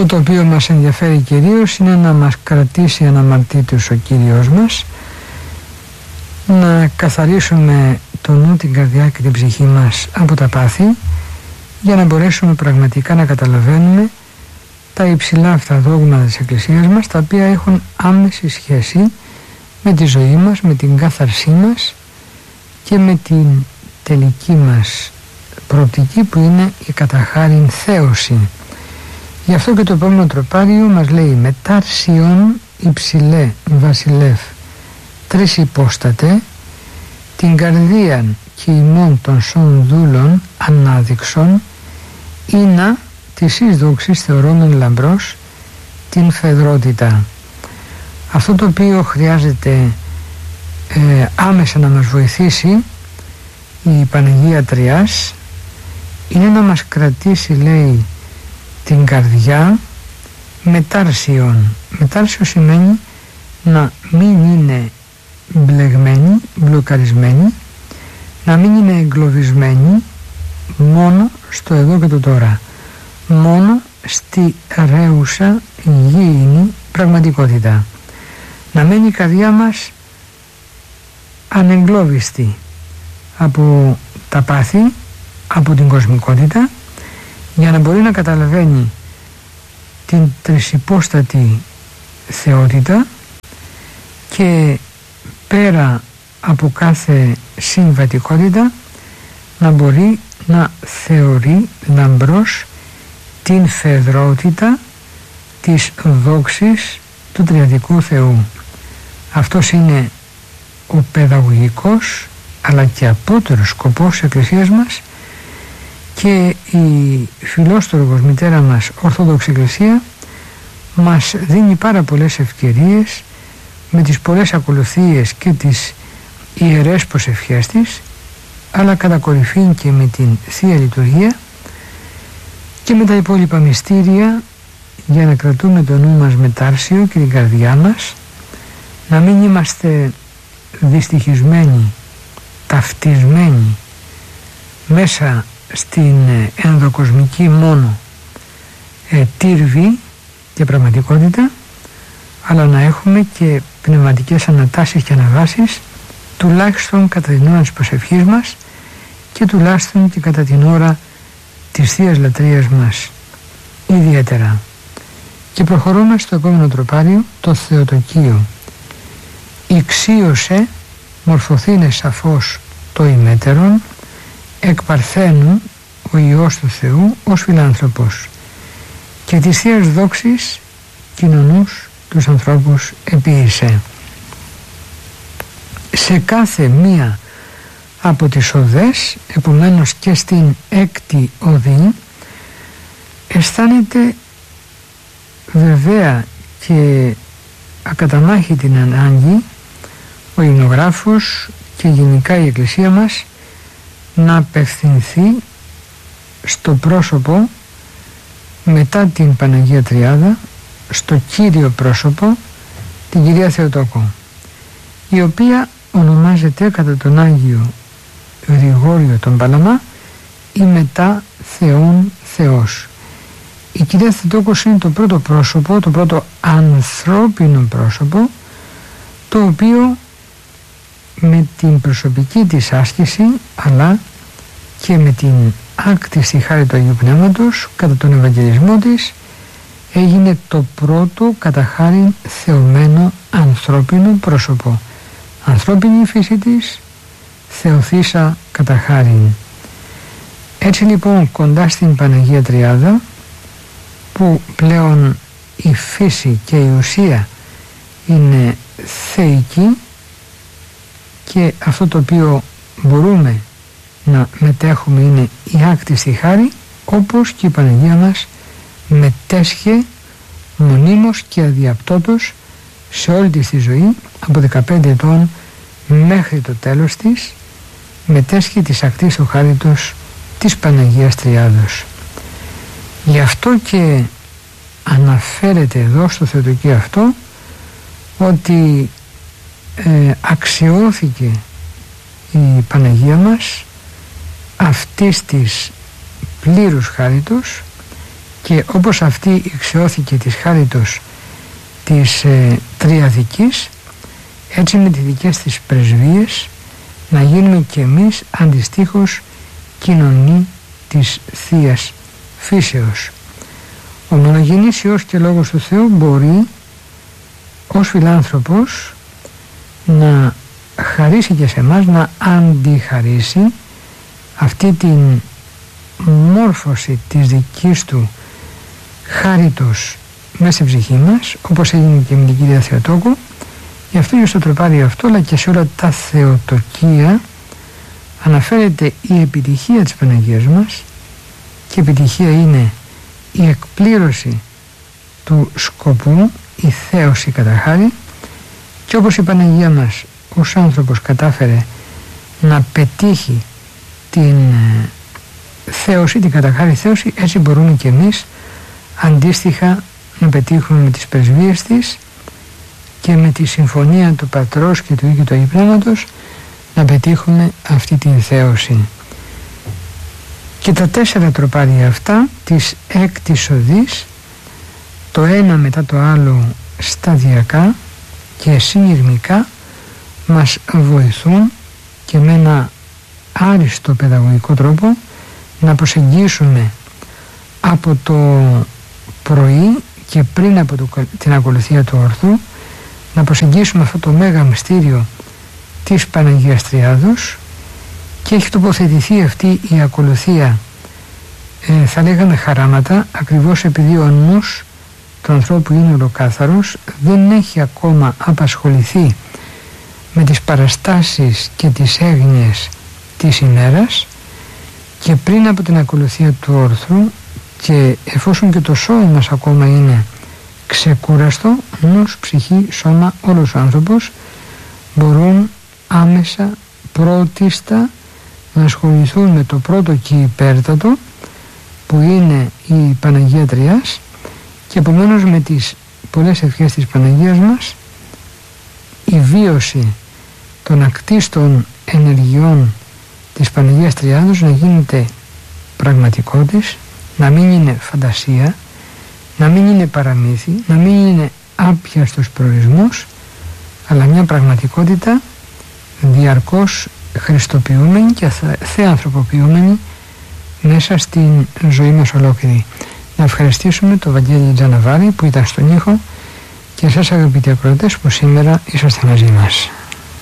Αυτό το οποίο μας ενδιαφέρει κυρίως είναι να μας κρατήσει αναμαρτήτους ο Κύριος μας, να καθαρίσουμε το νου, την καρδιά και την ψυχή μας από τα πάθη, για να μπορέσουμε πραγματικά να καταλαβαίνουμε τα υψηλά αυτά δόγματα της Εκκλησίας μας, τα οποία έχουν άμεση σχέση με τη ζωή μας, με την κάθαρσή μας και με την τελική μας προοπτική, που είναι η καταχάριν θέωση. Γι' αυτό και το επόμενο τροπάριο μας λέει: «Μετάρσιον υψηλέ βασιλεύ τρεις υπόστατε, την καρδίαν και ημών των σών δούλων ανάδειξον, ήνα της εις δόξης θεωρούμεν λαμπρός την φεδρότητα». Αυτό το οποίο χρειάζεται άμεσα να μας βοηθήσει η Παναγία Τριάς είναι να μας κρατήσει, λέει, την καρδιά μετάρσιον. Μετάρσιο σημαίνει να μην είναι μπλεγμένη, μπλοκαρισμένη, να μην είναι εγκλωβισμένη μόνο στο εδώ και το τώρα, μόνο στη ρέουσα γήινη πραγματικότητα. Να μένει η καρδιά μας ανεγκλώβιστη από τα πάθη, από την κοσμικότητα, για να μπορεί να καταλαβαίνει την τρισυπόστατη θεότητα και πέρα από κάθε συμβατικότητα να μπορεί να θεωρεί λαμπρός την φεδρότητα της δόξης του Τριαδικού Θεού. Αυτός είναι ο παιδαγωγικός αλλά και απότερος σκοπός της Εκκλησίας μας, και η φιλόστοργος μητέρα μας Ορθόδοξη Εκκλησία μας δίνει πάρα πολλές ευκαιρίες με τις πολλές ακολουθίες και τις ιερές προσευχές της, αλλά κατά κορυφήν και με την Θεία Λειτουργία και με τα υπόλοιπα μυστήρια, για να κρατούμε το νου μας μετάρσιο και την καρδιά μας, να μην είμαστε δυστυχισμένοι, ταυτισμένοι μέσα στην ενδοκοσμική μόνο τύρβη και πραγματικότητα, αλλά να έχουμε και πνευματικές ανατάσεις και αναβάσεις, τουλάχιστον κατά την ώρα της προσευχής μας και τουλάχιστον και κατά την ώρα της Θείας Λατρείας μας ιδιαίτερα. Και προχωρούμε στο επόμενο τροπάριο, το Θεοτοκείο. «Ηξίωσε μορφωθήνε σαφώς το ημέτερον, εκ παρθένου ο Υιός του Θεού ως φιλάνθρωπος, και της Θείας δόξης κοινωνούς τους ανθρώπους επίησε». Σε κάθε μία από τις οδές, επομένως και στην έκτη οδή, αισθάνεται βεβαία και ακαταμάχη την ανάγκη ο υμνογράφος και γενικά η Εκκλησία μας να απευθυνθεί στο πρόσωπο, μετά την Παναγία Τριάδα, στο κύριο πρόσωπο, την Κυρία Θεοτόκο, η οποία ονομάζεται κατά τον Άγιο Γρηγόριο τον Παλαμά η μετά Θεόν Θεός. Η Κυρία Θεοτόκος είναι το πρώτο πρόσωπο, το πρώτο ανθρώπινο πρόσωπο, το οποίο με την προσωπική της άσκηση, αλλά και με την άκτιστη χάρη του Αγίου Πνεύματος κατά τον Ευαγγελισμό της, έγινε το πρώτο κατά χάρη θεωμένο ανθρώπινο πρόσωπο. Ανθρώπινη η φύση της, θεοθήσα κατά χάριν. Έτσι λοιπόν, κοντά στην Παναγία Τριάδα, που πλέον η φύση και η ουσία είναι θεϊκή, και αυτό το οποίο μπορούμε να μετέχουμε είναι η άκτιστη χάρη, όπως και η Παναγία μας μετέσχε μονίμως και αδιαπτώτως σε όλη της τη ζωή, από 15 ετών μέχρι το τέλος της, μετέσχε της ακτής του χάριτος της Παναγίας Τριάδος. Γι' αυτό και αναφέρεται εδώ στο Θεοτοκείο αυτό ότι αξιώθηκε η Παναγία μας αυτής της πλήρους χάριτος, και και όπως αυτή ηξιώθηκε της χάριτος της Τριαδικής, έτσι με τις δικές της πρεσβείες να γίνουμε και εμείς αντιστοίχως κοινωνοί της Θείας Φύσεως. Ο μονογενής Υιός και Λόγος του Θεού μπορεί ως φιλάνθρωπος να χαρίσει και σε εμάς, να αντιχαρίσει αυτή την μόρφωση της δικής του χάριτος μέσα στην ψυχή μας, όπως έγινε και με την κυρία Θεοτόκου. Γι' αυτό και στο τροπάριο αυτό, αλλά και σε όλα τα Θεοτοκία, αναφέρεται η επιτυχία της Παναγίας μας, και επιτυχία είναι η εκπλήρωση του σκοπού, η θέωση κατά χάρη, και όπως η Παναγία μας ως άνθρωπος κατάφερε να πετύχει την θέωση, την καταχάρη θέωση, έτσι μπορούμε και εμείς αντίστοιχα να πετύχουμε με τις πρεσβείες της και με τη συμφωνία του Πατρός και του Υιού και του Αγίου Πνεύματος να πετύχουμε αυτή την θέωση. Και τα 4 τροπάρια αυτά της έκτης οδής, το ένα μετά το άλλο σταδιακά και συνειρμικά, μας βοηθούν και με ένα άριστο παιδαγωγικό τρόπο να προσεγγίσουμε από το πρωί και πριν από την ακολουθία του ορθού, να προσεγγίσουμε αυτό το μέγα μυστήριο της Παναγίας Τριάδος, και έχει τοποθετηθεί αυτή η ακολουθία, θα λέγαμε χαράματα, ακριβώς επειδή ο νους του ανθρώπου είναι ολοκάθαρος, δεν έχει ακόμα απασχοληθεί με τις παραστάσεις και τις έγνοιες της ημέρας, και πριν από την ακολουθία του όρθρου, και εφόσον και το σώμα μας ακόμα είναι ξεκούραστο, νους, ψυχή, σώμα, όλος ο άνθρωπος μπορούν άμεσα, πρώτιστα να ασχοληθούν με το πρώτο και υπέρτατο που είναι η Παναγία Τριάς, και επομένως με τις πολλές ευχές της Παναγίας μας η βίωση των ακτίστων ενεργειών της Παναγίας Τριάδος να γίνεται πραγματικότης, να μην είναι φαντασία, να μην είναι παραμύθι, να μην είναι άπιαστος προορισμός, αλλά μια πραγματικότητα διαρκώς χριστοποιούμενη και θεανθρωποποιούμενη μέσα στην ζωή μας ολόκληρη. Να ευχαριστήσουμε τον Βαγγέλη Τζαναβάρη που ήταν στον ήχο, και εσάς αγαπητοί ακροατές που σήμερα είσαστε μαζί μας.